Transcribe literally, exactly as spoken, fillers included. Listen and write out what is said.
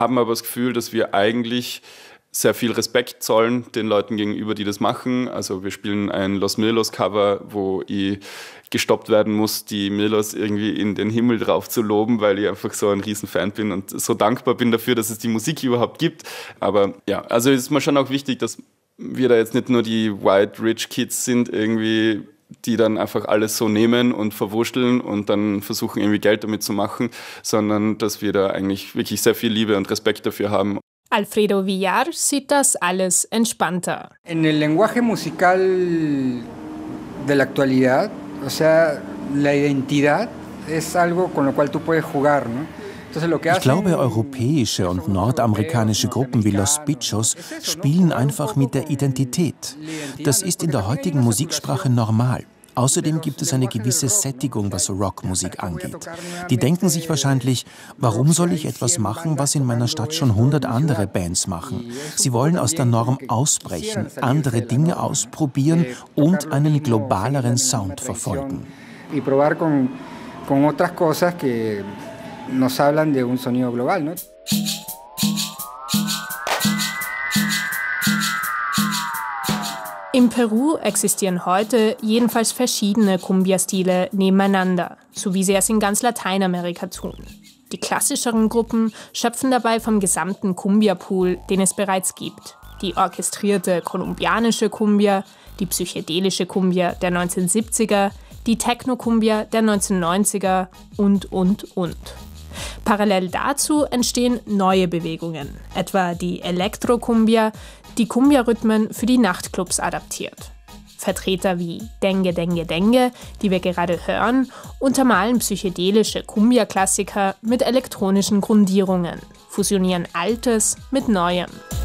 haben aber das Gefühl, dass wir eigentlich sehr viel Respekt zollen den Leuten gegenüber, die das machen. Also wir spielen ein Los Mirlos-Cover, wo ich gestoppt werden muss, die Mirlos irgendwie in den Himmel drauf zu loben, weil ich einfach so ein Riesenfan bin und so dankbar bin dafür, dass es die Musik überhaupt gibt. Aber ja, also ist mir schon auch wichtig, dass wir da jetzt nicht nur die White Rich Kids sind, irgendwie, die dann einfach alles so nehmen und verwurschteln und dann versuchen, irgendwie Geld damit zu machen, sondern dass wir da eigentlich wirklich sehr viel Liebe und Respekt dafür haben. Alfredo Villar sieht das alles entspannter. En el lenguaje musical de la actualidad, o sea, la identidad es algo con lo cual tú puedes jugar, ¿no? Ich glaube, europäische und nordamerikanische Gruppen wie Los Bichos spielen einfach mit der Identität. Das ist in der heutigen Musiksprache normal. Außerdem gibt es eine gewisse Sättigung, was Rockmusik angeht. Die denken sich wahrscheinlich, warum soll ich etwas machen, was in meiner Stadt schon hundert andere Bands machen? Sie wollen aus der Norm ausbrechen, andere Dinge ausprobieren und einen globaleren Sound verfolgen. Nos hablan de un sonido global, ¿no? In Peru existieren heute jedenfalls verschiedene Cumbia-Stile nebeneinander, so wie sie es in ganz Lateinamerika tun. Die klassischeren Gruppen schöpfen dabei vom gesamten Cumbia-Pool, den es bereits gibt. Die orchestrierte kolumbianische Cumbia, die psychedelische Cumbia der neunzehnhundertsiebziger, die Techno-Cumbia der neunzehnhundertneunziger und, und, und. Parallel dazu entstehen neue Bewegungen, etwa die Elektro-Cumbia, die Cumbia-Rhythmen für die Nachtclubs adaptiert. Vertreter wie Dengue Dengue Dengue, die wir gerade hören, untermalen psychedelische Cumbia-Klassiker mit elektronischen Grundierungen, fusionieren Altes mit Neuem.